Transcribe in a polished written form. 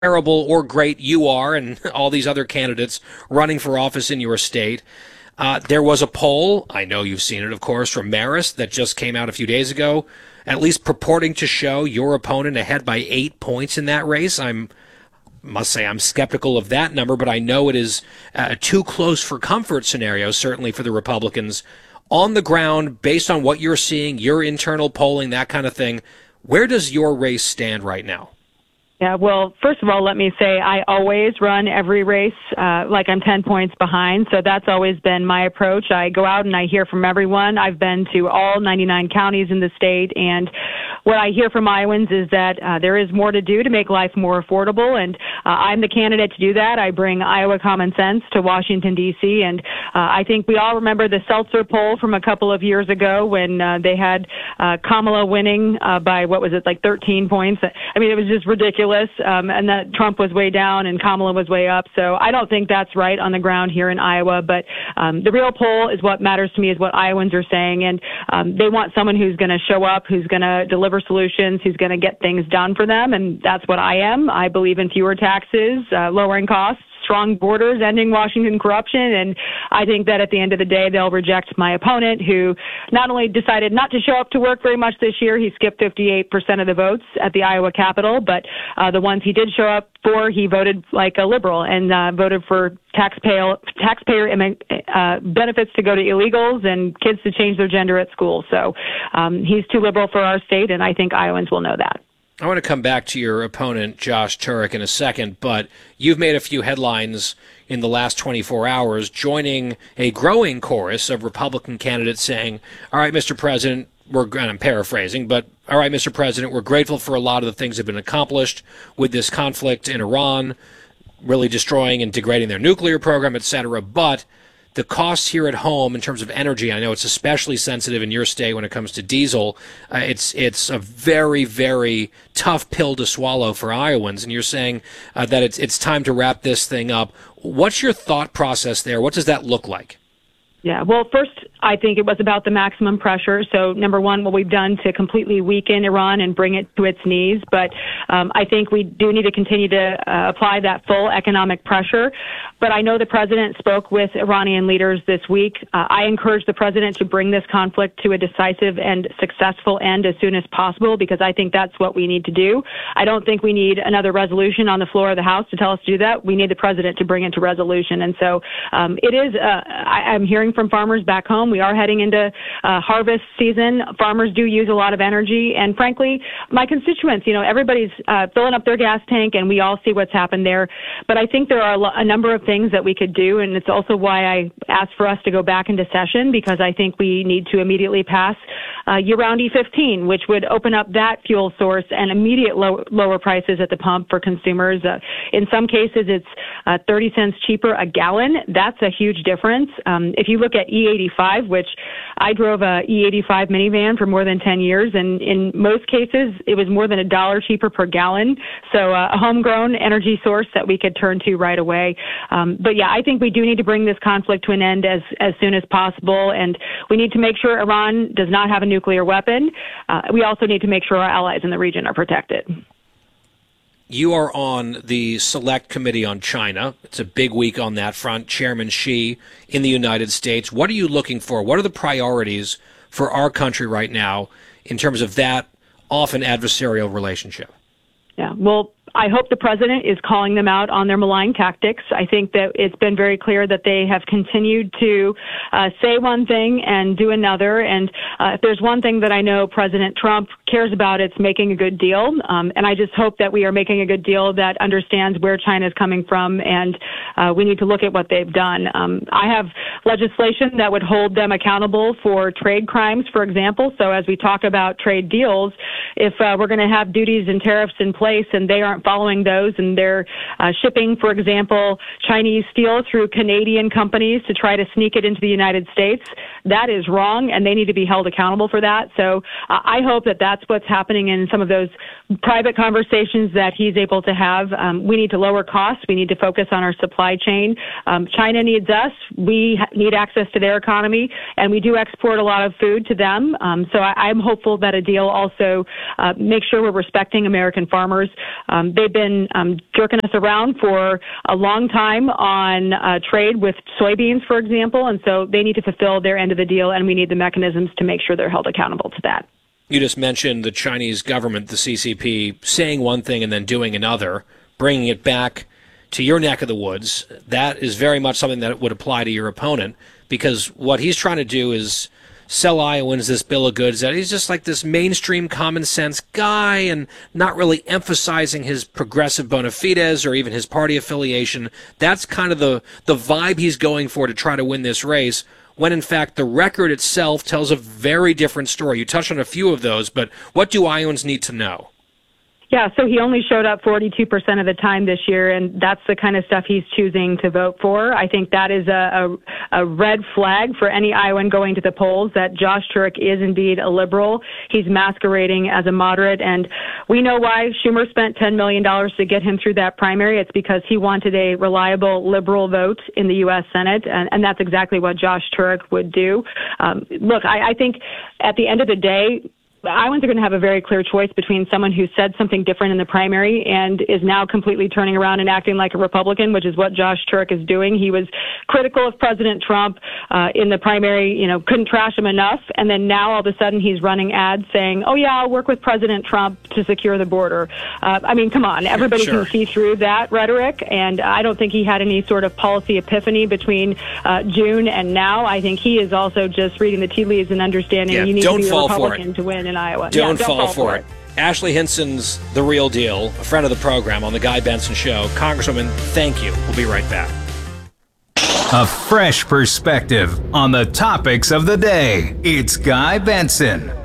terrible or great you are and all these other candidates running for office in your state. There was a poll, I know you've seen it, of course, from Marist that just came out a few days ago, at least purporting to show your opponent ahead by 8 points in that race. Must say I'm skeptical of that number, but I know it is too close for comfort scenario, certainly for the Republicans. On the ground, based on what you're seeing, your internal polling, that kind of thing, where does your race stand right now? Yeah, well, first of all, let me say I always run every race like I'm 10 points behind. So that's always been my approach. I go out and I hear from everyone. I've been to all 99 counties in the state. And what I hear from Iowans is that there is more to do to make life more affordable. And I'm the candidate to do that. I bring Iowa common sense to Washington, D.C. And I think we all remember the Seltzer poll from a couple of years ago when they had Kamala winning by, 13 points. I mean, it was just ridiculous. And that Trump was way down and Kamala was way up. So I don't think that's right on the ground here in Iowa. But the real poll is what matters to me, is what Iowans are saying. And they want someone who's going to show up, who's going to deliver solutions, who's going to get things done for them. And that's what I am. I believe in fewer taxes, lowering costs, strong borders, ending Washington corruption. And I think that at the end of the day, they'll reject my opponent, who not only decided not to show up to work very much this year, he skipped 58% of the votes at the Iowa Capitol, but the ones he did show up for, he voted like a liberal and voted for taxpayer benefits to go to illegals and kids to change their gender at school. So he's too liberal for our state, and I think Iowans will know that. I want to come back to your opponent, Josh Turek, in a second, but you've made a few headlines in the last 24 hours, joining a growing chorus of Republican candidates saying, all right, Mr. President, and I'm paraphrasing, but all right, Mr. President, we're grateful for a lot of the things that have been accomplished with this conflict in Iran, really destroying and degrading their nuclear program, et cetera, but the costs here at home in terms of energy, I know it's especially sensitive in your state when it comes to diesel. It's a very, very tough pill to swallow for Iowans, and you're saying that it's time to wrap this thing up. What's your thought process there? What does that look like? Yeah, well, first, I think it was about the maximum pressure. So, number one, what we've done to completely weaken Iran and bring it to its knees. But I think we do need to continue to apply that full economic pressure. But I know the president spoke with Iranian leaders this week. I encourage the president to bring this conflict to a decisive and successful end as soon as possible, because I think that's what we need to do. I don't think we need another resolution on the floor of the House to tell us to do that. We need the president to bring it to resolution. And so it is, I'm hearing from farmers back home. We are heading into harvest season. Farmers do use a lot of energy. And frankly, my constituents, everybody's filling up their gas tank, and we all see what's happened there. But I think there are a number of things that we could do. And it's also why I asked for us to go back into session, because I think we need to immediately pass year-round E15, which would open up that fuel source and immediate lower prices at the pump for consumers. In some cases, it's 30 cents cheaper a gallon. That's a huge difference. If you look at E85, which I drove a E85 minivan for more than 10 years, and in most cases, it was more than $1 cheaper per gallon. So a homegrown energy source that we could turn to right away. But yeah, I think we do need to bring this conflict to an end as soon as possible, and we need to make sure Iran does not have a nuclear weapon. We also need to make sure our allies in the region are protected. You are on the Select Committee on China. It's a big week on that front. Chairman Xi in the United States. What are you looking for? What are the priorities for our country right now in terms of that often adversarial relationship? Yeah, well, I hope the president is calling them out on their malign tactics. I think that it's been very clear that they have continued to say one thing and do another. And if there's one thing that I know President Trump cares about, it's making a good deal. And I just hope that we are making a good deal that understands where China is coming from, and we need to look at what they've done. I have legislation that would hold them accountable for trade crimes, for example. So as we talk about trade deals, if we're going to have duties and tariffs in place and they aren't following those, and they're shipping, for example, Chinese steel through Canadian companies to try to sneak it into the United States, that is wrong, and they need to be held accountable for that. So I hope that that's what's happening in some of those private conversations that he's able to have. We need to lower costs. We need to focus on our supply chain. China needs us. We need access to their economy, and we do export a lot of food to them. So I'm hopeful that a deal also makes sure we're respecting American farmers. They've been jerking us around for a long time on trade with soybeans, for example, and so they need to fulfill their end of the deal, and we need the mechanisms to make sure they're held accountable to that. You just mentioned the Chinese government, the CCP, saying one thing and then doing another, bringing it back to your neck of the woods. That is very much something that would apply to your opponent, because what he's trying to do is sell Iowans this bill of goods that he's just like this mainstream common sense guy and not really emphasizing his progressive bona fides or even his party affiliation. That's kind of the vibe he's going for to try to win this race, when in fact the record itself tells a very different story. You touched on a few of those, but what do Iowans need to know? Yeah, so he only showed up 42% of the time this year, and that's the kind of stuff he's choosing to vote for. I think that is a red flag for any Iowan going to the polls, that Josh Turek is indeed a liberal. He's masquerading as a moderate, and we know why Schumer spent $10 million to get him through that primary. It's because he wanted a reliable liberal vote in the U.S. Senate, and that's exactly what Josh Turek would do. Look, I think at the end of the day, Iowans are going to have a very clear choice between someone who said something different in the primary and is now completely turning around and acting like a Republican, which is what Josh Turek is doing. He was critical of President Trump in the primary, couldn't trash him enough. And then now all of a sudden he's running ads saying, oh, yeah, I'll work with President Trump to secure the border. Come on. Everybody can see through that rhetoric. And I don't think he had any sort of policy epiphany between June and now. I think he is also just reading the tea leaves and understanding you need to be a Republican to win in Iowa. Don't fall for it. Ashley Hinson's the real deal, a friend of the program on The Guy Benson Show. Congresswoman, thank you. We'll be right back. A fresh perspective on the topics of the day. It's Guy Benson.